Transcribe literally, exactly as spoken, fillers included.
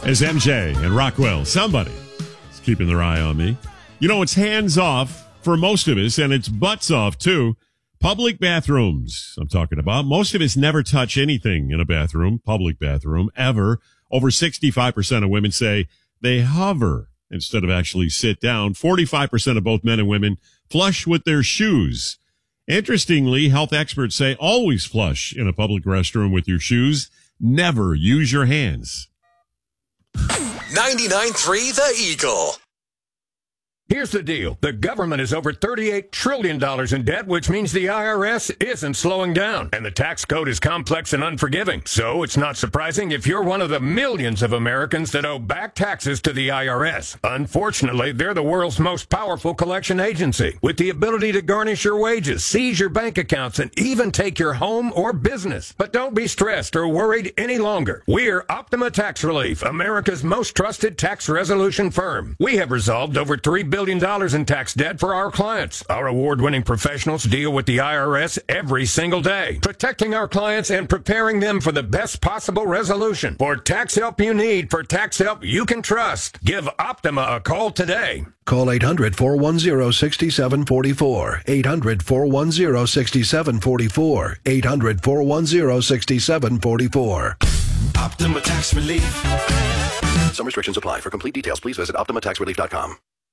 as M J and Rockwell. Somebody is keeping their eye on me. You know, it's hands off for most of us, and it's butts off, too. Public bathrooms, I'm talking about. Most of us never touch anything in a bathroom, public bathroom, ever. Over sixty-five percent of women say they hover instead of actually sit down. forty-five percent of both men and women flush with their shoes. Interestingly, health experts say always flush in a public restroom with your shoes. Never use your hands. ninety-nine point three The Eagle. Here's the deal. The government is over thirty-eight trillion dollars in debt, which means the I R S isn't slowing down. And the tax code is complex and unforgiving. So it's not surprising if you're one of the millions of Americans that owe back taxes to the I R S. Unfortunately, they're the world's most powerful collection agency, with the ability to garnish your wages, seize your bank accounts, and even take your home or business. But don't be stressed or worried any longer. We're Optima Tax Relief, America's most trusted tax resolution firm. We have resolved over three billion dollars in tax debt for our clients. Our award-winning professionals deal with the I R S every single day, protecting our clients and preparing them for the best possible resolution. For tax help you need, for tax help you can trust, give Optima a call today. Call eight hundred, four one zero, six seven four four. eight hundred, four one zero, six seven four four. eight hundred, four one zero, six seven four four. Optima Tax Relief. Some restrictions apply. For complete details, please visit optima tax relief dot com.